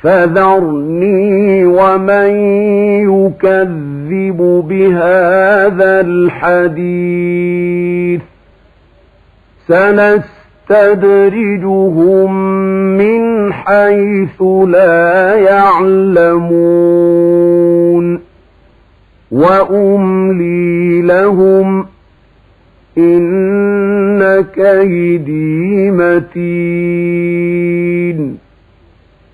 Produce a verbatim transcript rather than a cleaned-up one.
فذرني ومن يكذب بهذا الحديث سنستدرجهم من حيث لا يعلمون وأملي لهم إن كيدي متين.